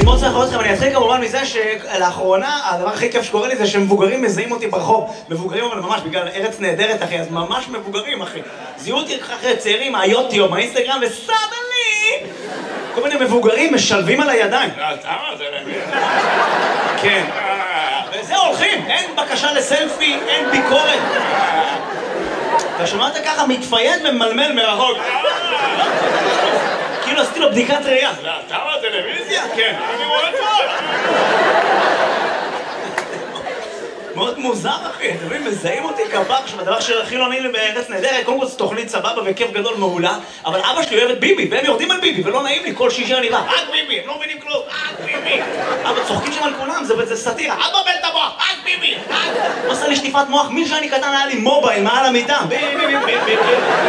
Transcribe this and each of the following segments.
מאוד צריך לראות אתכם, אני אתחיל כמובן מזה שלאחרונה הדבר הכי כיף שקורה לי זה שמבוגרים מזהים אותי ברחוב. מבוגרים אבל ממש בגלל ארץ נהדרת אחי, אז ממש מבוגרים אחי. זיהו אותי אחרי צעירים מהיוטיוב, מהאינסטגרם וסאדלי! כל מיני מבוגרים משלבים על הידיים. זה כן. וזה הולכים, אין בקשה לסלפי, אין ביקורת. אתה שמעת ככה מתפייד וממלמל מרחוק. כאילו עשיתי לו בדיקת ראייה. אתה בטלוויזיה? כן, אני רואה טוב. מאוד מוזר אחי, אתם מבינים, מזהים אותי כפר שבדבר שהכי לא נעים לי בארץ נהדרת, קודם כל זו תוכנית סבבה וכיף גדול מעולה, אבל אבא שלי אוהב את ביבי, והם יורדים על ביבי, ולא נעים לי כל שישי אני בא, רק ביבי, הם לא מבינים כלום, רק ביבי. אבא צוחקים שם על כולם, זה סאטירה, אבא בל את המוח, רק ביבי, רק. הוא עשה לי שטיפת מוח, משאני קטן היה לי מובייל מעל המיטה, ביבי.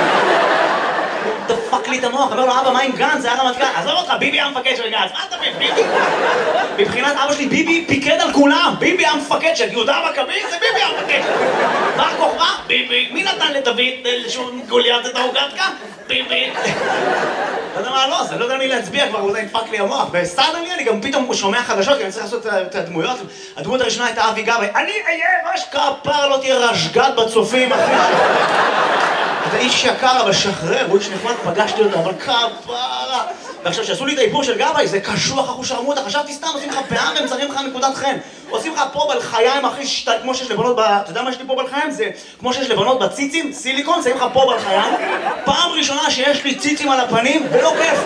דפק לי את המוח, אומר לו, אבא, מה עם גנץ? זה היה רמטכ"ל. עזוב אותך, ביבי המפקד של גנץ. מה אתה מבין, ביבי? מבחינת אבא שלי, ביבי פיקד על כולם. ביבי המפקד של יהודה המכבי, זה ביבי המפקד. בר כוכבא? ביבי. מי נתן לדוד גוליית את הרוגטקה? ביבי. לא יודע מה לא, אז אני לא יודע מי להצביע כבר, הוא די נדפק לי המוח. וסטארדלי, אני גם פתאום שומע חדשות, כי אני צריך לעשות את הדמויות. הדמות הראשונה הייתה אבי גבאי. אני אהיה כפר, לא תהיה רשגת בצופים, אחי. אתה איש יקר, אבל שחרר, הוא איש נחמד, פגשתי אותו, אבל כפרה. ועכשיו, שעשו לי את האיפור של גבאי, זה קשוח, אחו שרמוטה, חשבתי סתם, עושים לך פאה והם זרים לך נקודת חן. עושים לך פה בלחיים, אחי, כמו שיש לבנות אתה יודע מה יש לי פה בלחיים? זה כמו שיש לבנות בציצים, סיליקון, שמים לך פה בלחיים. פעם ראשונה שיש לי ציצים על הפנים, ולא כיף.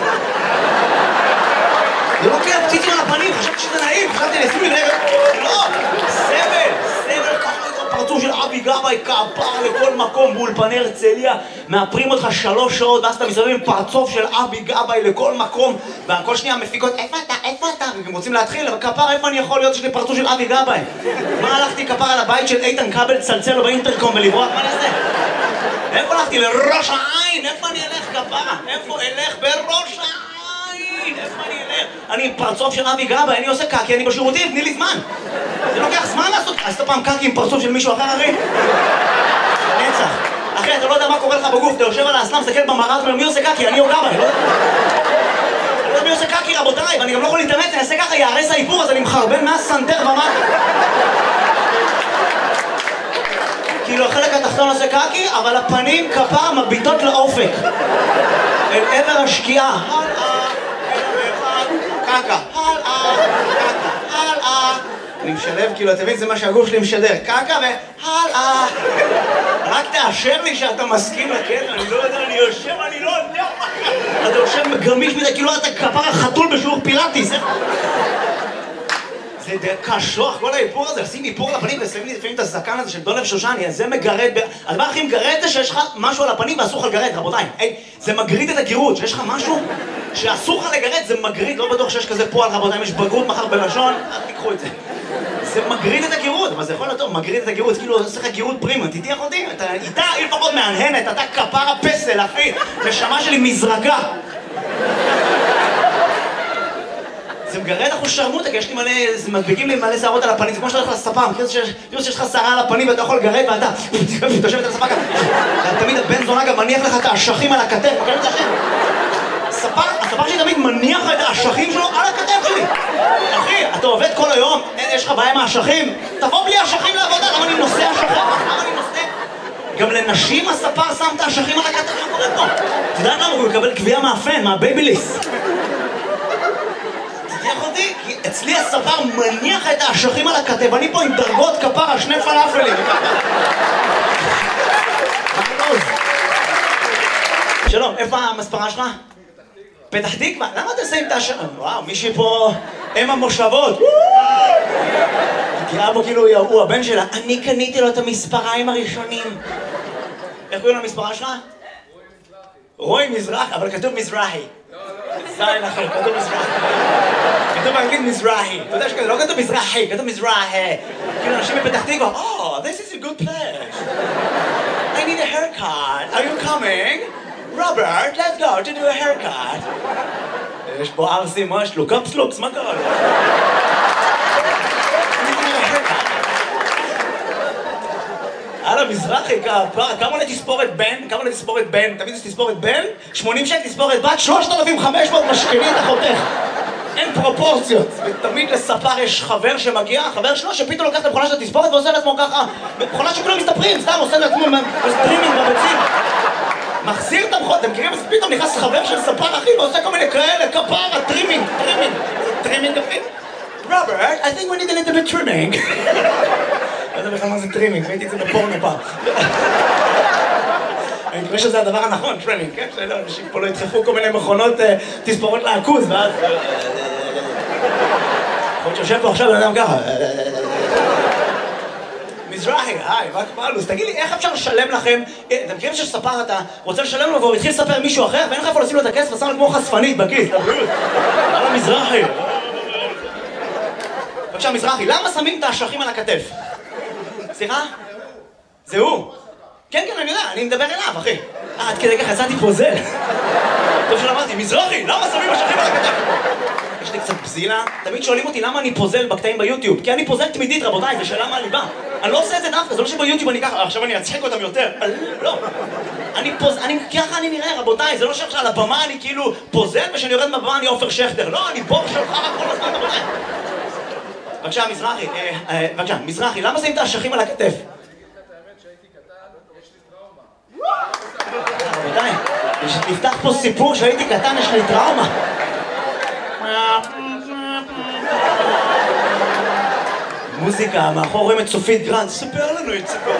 זה לא כיף, ציצים על הפנים, חשבתי שזה נעים, חשבתי לשים לי נגד. לא, סבל, ככה. פרצוף של אבי גבאי כפר לכל מקום באולפני הרצליה, מאפרים אותך 3 שעות ואז אתה מסתובב עם פרצוף של אבי גבאי לכל מקום וכל שנייה מפיקות איפה אתה? והם רוצים להתחיל, אבל כפר איפה אני יכול להיות שיש לי פרצוף של אבי גבאי? מה הלכתי כפר על הבית של איתן כבל צלצל לו באינטרקום ולברוח? מה נעשה? איפה הלכתי? לראש העין? איפה אני אלך כפרה? איפה אלך בראש העין? איפה אני אלך? אני עם פרצוף של אבי גבאי, אני עושה קקי, אני בשירותים, תני לי זמן. זה לוקח זמן לעשות. עשית פעם קקי עם פרצוף של מישהו אחר, אחי? נצח. אחי, אתה לא יודע מה קורה לך בגוף, אתה יושב על האסלה, מסתכל במראה, ואומר, מי עושה קקי? אני או גבאי, לא יודע מי עושה קקי, רבותיי, ואני גם לא יכול להתאמץ, אני אעשה ככה, יערס האיפור, אז אני מחרבן מהסנטר ומטה. כאילו, החלק התחתון עושה קקי, אבל הפנים כפר מביטות לאופק. אל עבר השקיעה. קקה. הלאה. אני משלב, כאילו, אתה מבין, זה מה שהגוף שלי משדר. קקה והלאה. רק תאשר לי שאתה מסכים לקטע, אני לא יודע, אני יושב, אני לא יודע. אתה יושב גמיש מזה, כאילו אתה כפר החתול בשיעור פילאטיס. זה קשוח, כל האיפור הזה, עושים איפור על הפנים ושמים לי לפעמים את הזקן הזה של דולב שושני, אז זה מגרד, הדבר הכי מגרד זה שיש לך משהו על הפנים ואסור לך לגרד, רבותיי. זה מגריד את הגירות, שיש לך משהו שאסור לך לגרד, זה מגריד, לא בטוח שיש כזה פועל, רבותיי, אם יש בגרות מחר בלשון, אל תיקחו את זה. זה מגריד את הגירות, אבל זה יכול להיות טוב, מגריד את הגירות, כאילו עושה לך גירות פרימה, תתיח אותי, איתה היא לפחות מהנהנת, אתה כפר הפסל, אחי, נשמה שלי מזרגה. זה מגרד אחוז שרמוטה, כי יש לי מלא, מדביקים לי מלא שערות על הפנים, זה כמו שאתה הולך לספה, מכיר שיש לך שערה על הפנים ואתה יכול לגרד ואתה תושבת על הספה ככה. תמיד הבן זונה גם מניח לך את האשכים על הכתף, מכיר את זה השם? הספר שלי תמיד מניח את האשכים שלו על הכתף שלי. אחי, אתה עובד כל היום, יש לך בעיה עם האשכים? תבוא בלי האשכים לעבודה, למה אני נושא אשכים? למה אני נושא? גם לנשים הספר שם את האשכים על הכתף, מה קורה פה? אתה יודע למה? הוא מקבל קביעה מהפן, מהבייביליס. כי אצלי הספר מניח את האשכים על הכתב, אני פה עם דרגות כפר על 2 פלאפלים. שלום, איפה המספרה שלך? פתח תקווה? למה אתה שמים את האשכים? וואו, מישהי פה אם המושבות. תראה בו כאילו הוא הבן שלה. אני קניתי לו את המספריים הראשונים. איך קוראים למספרה שלך? רוי מזרח, אבל כתוב מזרחי. זין אחר, כתוב מזרחי. כתוב באנגלית מזרחי. אתה יודע שכתוב, לא כתוב מזרחי, כתוב מזרחי. כאילו אנשים בפתח תקווה, oh, this is a good place. I need a haircut. Are you coming? Robert, let's go to do a haircut. יש פה ארסי, מה יש לו? קפסלוקס, מה קרה לו? הלאה, מזרחי, כמה עולה תספורת בן? כמה עולה תספורת בן? תמיד יש תספורת בן? 80 שקל תספורת בת, 3,500 משכני את החותך. אין פרופורציות. ותמיד לספר יש חבר שמגיע, חבר שלו שפתאום לוקח את המכונה של התספורת ועושה לעצמו ככה, מכונה שכולם מסתפרים, סתם עושה לעצמו סטרימינג בביצים. מחזיר את המכונה, אתם מכירים? אז פתאום נכנס חבר של ספר אחי ועושה כל מיני כאלה, כפרה, טרימינג. טרימינג אחי? Robert, I think we need a little bit trimming. לא יודע בכלל מה זה טרימינג, ראיתי את זה בפורנו פעם. אני מקווה שזה הדבר הנכון, טרימינג, כן? שלא, אנשים פה לא ידחפו כל מיני מכונות תספורות לעכוז, ואז... יכול להיות שיושב פה עכשיו, אני יודע ככה. מזרחי, היי, מה קבלוס? תגיד לי, איך אפשר לשלם לכם? אתם מכירים שספר אתה רוצה לשלם לו והוא התחיל לספר מישהו אחר, ואין לך איפה לשים לו את הכסף ושם לו כמו חשפנית בכיס, לבריאות. על המזרחי. בבקשה, מזרחי, למה שמים את האשכים על הכתף? סליחה? זה הוא? כן, כן, אני יודע, אני מדבר אליו, אחי. עד כדי כך יצאתי פוזל. טוב שלא אמרתי, מזרחי, למה שמים אשכים על הכתף? יש לי קצת בזילה. תמיד שואלים אותי למה אני פוזל בקטעים ביוטיוב. כי אני פוזל תמידית, רבותיי, זה שאלה מהליבה. אני לא עושה את זה דווקא, זה לא שביוטיוב אני ככה, עכשיו אני אצחק אותם יותר. לא. ככה אני נראה, רבותיי, זה לא שעכשיו על הבמה אני כאילו פוזל, ושאני יורד מהבמה אני עופר שכטר. לא, אני בור שלך כל הזמן, רבותיי. בבקשה, מזרחי, מזרחי, למה שמים את האשכים על הכתף? רבותיי, נפתח פה סיפור שהייתי קטן, יש לי טראומה. מוזיקה, מאחור רואים את סופית גרנד, ספר לנו את סיפור.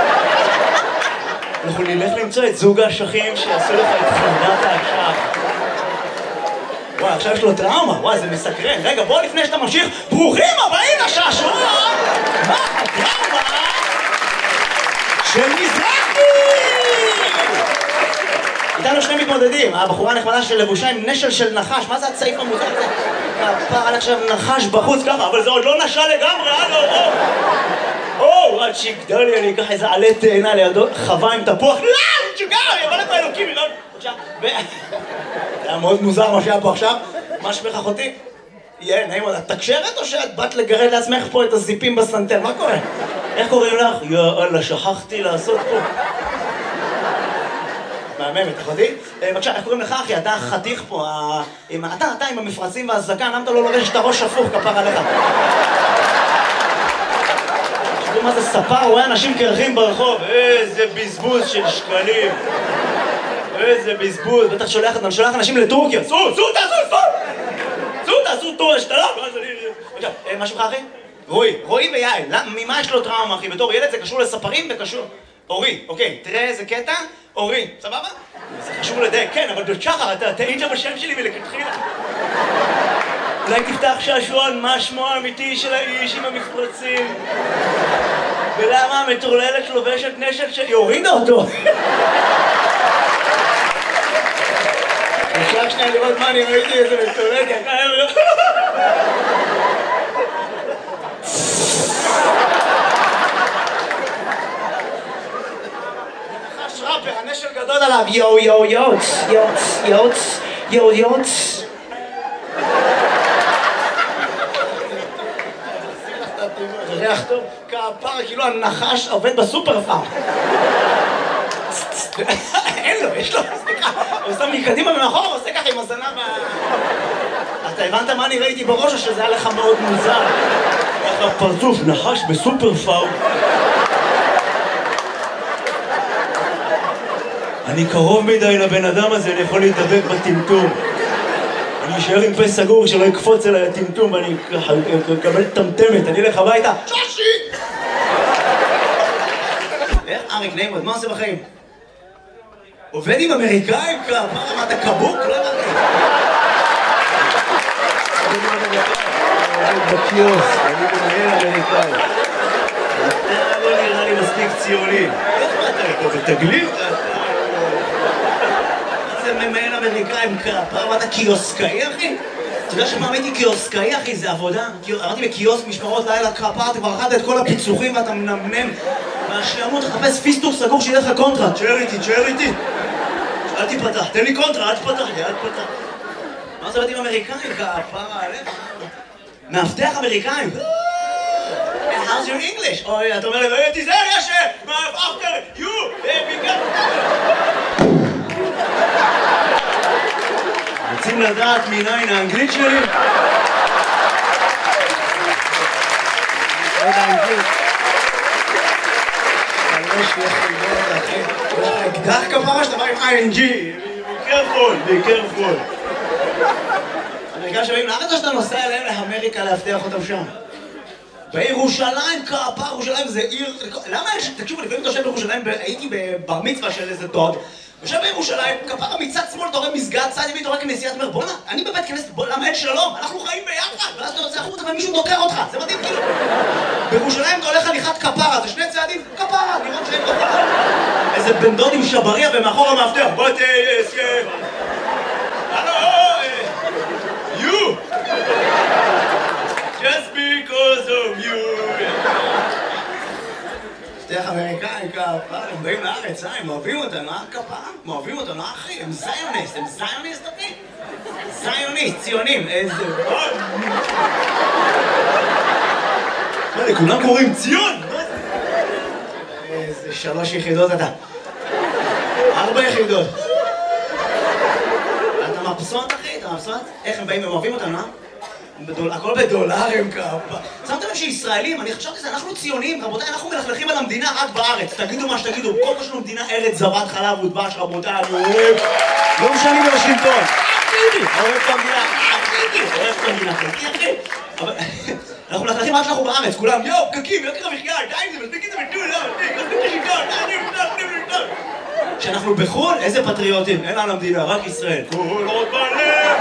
אנחנו נלך למצוא את זוג האשכים שיעשו לך את חרדת האשך. וואי, עכשיו יש לו טראומה, וואי, זה מסקרן. רגע, בוא לפני שאתה ממשיך, ברוכים הבאים לשעשוע! מה הטראומה של מזרחי? איתנו שני מתמודדים, הבחורה הנחמדה של לבושה עם נשל של נחש, מה זה הצעיף המוזר הזה? הפער על עכשיו נחש בחוץ ככה, אבל זה עוד לא נשל לגמרי, הלו, או, עד שיגדל לי, אני אקח איזה עלה תאנה לידו, חווה עם תפוח, לא, שוגר, יבוא לפה אלוקים, זה היה מאוד מוזר מה שהיה פה עכשיו, מה שמך אחותי? יהיה, נעים עוד, את תקשרת או שאת באת לגרד לעצמך פה את הזיפים בסנטר, מה קורה? איך קוראים לך? יאללה, שכחתי לעשות פה. מהממת, אחותי? בבקשה, איך קוראים לך אחי? אתה חתיך פה, אתה עם המפרצים והזקן, למה אתה לא לובש את הראש הפוך כפר עליך? תראו מה זה ספר, רואה אנשים קרחים ברחוב, איזה בזבוז של שקלים. איזה בזבוז, בטח שולח אנשים לטורקיה, סו, תעשו טור השתלה, בבקשה, מה שמך אחי? רועי ויעל, ממה יש לו טראומה אחי? בתור ילד זה קשור לספרים וקשור... אורי, אוקיי, תראה איזה קטע, אורי, סבבה? זה חשוב לדייק, כן, אבל שחר, אתה טעית בשם שלי מלכתחילה. אולי תפתח שעשועון, מה שמו האמיתי של האיש עם המפרצים? ולמה המטורללת לובשת נשל היא הורידה אותו? אפשר שנייה לראות מה אני ראיתי איזה מטורללת, ראפר, הנשל גדול עליו, יוץ. זה ריח טוב, כפרה, כאילו הנחש עובד בסופר פארם. אין לו, יש לו, סליחה, הוא שם מקדימה ומאחור, הוא עושה ככה עם הזנב אתה הבנת מה אני ראיתי בראש או שזה היה לך מאוד מוזר? איך הפרצוף נחש בסופר פארם? אני קרוב מדי לבן אדם הזה, אני יכול להתדבק בטמטום. אני אשאר עם פה סגור שלא יקפוץ אליי הטמטום ואני אקבל טמטמת, אני אלך הביתה. שושי! איך אריק נעים, מה עושה בחיים? עובד עם אמריקאים? מה אתה קבוק? לא אמרתי. בקיוס, אני מנהל אמריקאי. אתה לא נראה לי מספיק ציוני. איך אתה פה בתגלית? זה ממהל אמריקאים כפר, מה אתה קיוסקאי אחי? אתה יודע שפעם הייתי קיוסקאי אחי, זה עבודה? אמרתי בקיוסק משמרות לילה כפר, אתה כבר אכלת את כל הפיצוחים ואתה מנמנם והשעמות תחפש פיסטוק סגור שיהיה לך קונטרה. תשאר איתי אל תיפתח, תן לי קונטרה, אל תפתח לי. מה זה עובד עם אמריקאים כפר עליך? מאבטח אמריקאים. How's your English? אוי, אתה אומר לי, תיזהר יש, after you, מוציא רוצים לדעת מניין האנגלית שלי? עוד האנגלית. יש לי חידות, אחי. אקדח כפרה שאתה בא עם ING. Be careful. האמריקאים שבאים לארץ או שאתה נוסע אליהם לאמריקה להבטיח אותם שם? בירושלים, כפרה, ירושלים זה עיר... למה יש... תקשיבו, לפעמים אתה יושב בירושלים, הייתי בבר מצווה של איזה דוד, יושב בירושלים, כפרה מצד שמאל, אתה רואה מסגד, צד ימין, אתה רואה כנסיית אומר, בוא'נה, אני בבית כנסת, למה אין שלום? אנחנו חיים ביחד, ואז אתה יוצא החוצה ומישהו דוקר אותך, זה מדהים כאילו. בירושלים אתה הולך הליכת כפרה, זה שני צעדים, כפרה, לראות שאין כפרה. איזה בן דוד עם שבריה ומאחור המאבטח, בוא תהיה... You! Just because of you! שתיך אמריקאים כפרה, הם באים לארץ, הם אוהבים אותנו, כפרה? הם אוהבים אותנו, אחי, הם זיוניסט, אחי? זיוניסט, ציונים, איזה... מה, לכולם קוראים ציון? איזה 3 יחידות אתה. 4 יחידות. אתה מבסוט, אחי? אתה מבסוט? איך הם באים, הם אוהבים אותנו, אה? הכל בדולרים כפה. שמתם לב שישראלים, אני חשבתי שזה, אנחנו ציונים, רבותיי, אנחנו מלכלכים על המדינה רק בארץ. תגידו מה שתגידו, כל מה שלנו מדינה ארץ זבת חלב ודבש, רבותיי, אני אוהב. לא משנים בוושינגטון. אוהב את המדינה, אוהב את המדינה, אחי. אבל אנחנו מלכלכים רק שאנחנו בארץ, כולם, יואו, פקקים, יוקר המחיה, די זה, מספיק את זה בדיוק, מספיק את השלטון, די. כשאנחנו בחו"ל, איזה פטריוטים, אין לנו המדינה, רק ישראל. כולות בלב!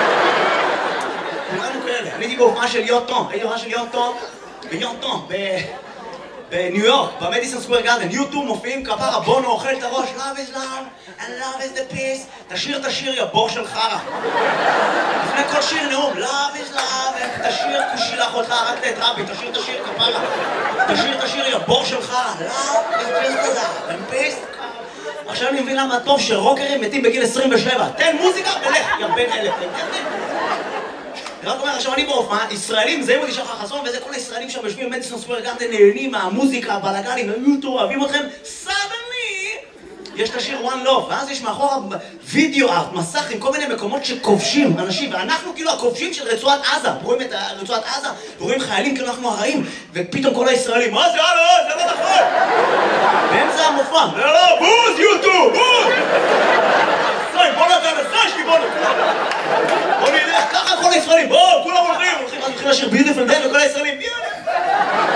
כולנו כאלה. אני הייתי בהופעה של יוטון, ביוטון, בניו יורק, במדיסון סקוואר גארדן, יוטו מופיעים כפרה, בונו אוכל את הראש, love is love and love is the peace, תשיר את השיר יא בור של חרה. לפני כל שיר נאום, love is love, תשיר כושילח אותך, רק את רבי, תשיר את השיר כפרה. תשיר את השיר יא בור של חרה, love is just a love and peace. עכשיו אני מבין למה טוב שרוקרים מתים בגיל 27. תן מוזיקה ולך, יא בן אלף. אני רק אומר, עכשיו אני בהופעה, ישראלים, זה מודי שחר חסון, וזה כל הישראלים שם יושבים במדיסון סקוואר גארדן, נהנים מהמוזיקה, הבלגנים, היוטו, אוהבים אתכם, suddenly יש את השיר One Love, ואז יש מאחורה וידאו ארט, מסך עם כל מיני מקומות שכובשים אנשים, ואנחנו כאילו הכובשים של רצועת עזה, רואים את רצועת עזה, ורואים חיילים כאילו אנחנו הרעים, ופתאום כל הישראלים, מה זה? זה לא נכון! באמצע המופע, לא, בוז, יוטו, בוז! בוא נתחיל, בוא נלך, ככה כל הישראלים, בוא, כולם הולכים, אז מתחיל לשיר ביוטיפול דיי וכל הישראלים,